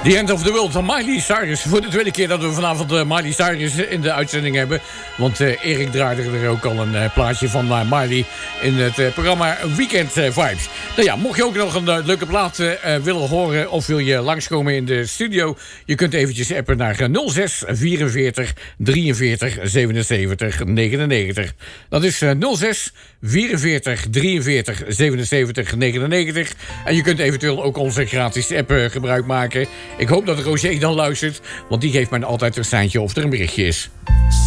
The End of the World van Miley Cyrus. Voor de tweede keer dat we vanavond Miley Cyrus in de uitzending hebben. Want Erik draaide er ook al een plaatje van Miley in het programma Weekend Vibes. Nou ja, mocht je ook nog een leuke plaat willen horen of wil je langskomen in de studio, je kunt eventjes appen naar 06 44 43 77 99. Dat is 06 44 43 77 99. En je kunt eventueel ook onze gratis app gebruik maken. Ik hoop dat Roger dan luistert, want die geeft mij altijd een seintje of er een berichtje is.